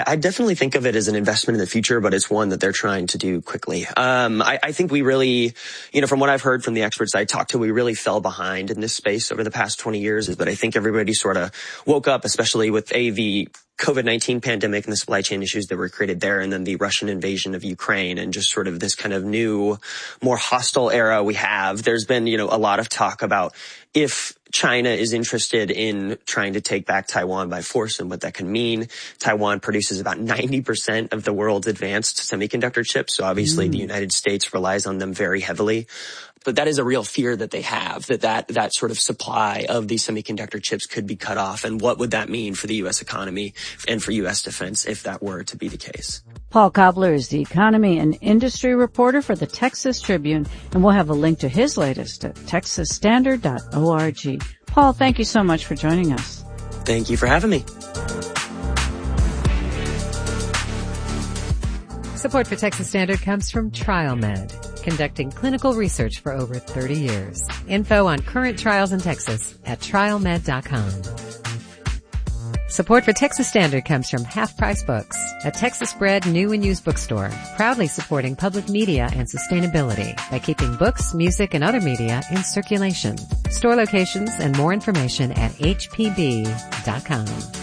I definitely think of it as an investment in the future, but it's one that they're trying to do quickly. I think we really, from what I've heard from the experts I talked to, we really fell behind in this space over the past 20 years, but I think everybody sort of woke up, especially with the COVID-19 pandemic and the supply chain issues that were created there, and then the Russian invasion of Ukraine, and just sort of this kind of new, more hostile era we have. There's been, a lot of talk about if China is interested in trying to take back Taiwan by force and what that can mean. Taiwan produces about 90% of the world's advanced semiconductor chips, so obviously the United States relies on them very heavily. But that is a real fear that they have, that sort of supply of these semiconductor chips could be cut off. And what would that mean for the U.S. economy and for U.S. defense if that were to be the case? Paul Cobbler is the economy and industry reporter for the Texas Tribune, and we'll have a link to his latest at texasstandard.org. Paul, thank you so much for joining us. Thank you for having me. Support for Texas Standard comes from TrialMed, conducting clinical research for over 30 years. Info on current trials in Texas at trialmed.com. Support for Texas Standard comes from Half Price Books, a Texas-bred new and used bookstore, proudly supporting public media and sustainability by keeping books, music, and other media in circulation. Store locations and more information at hpb.com.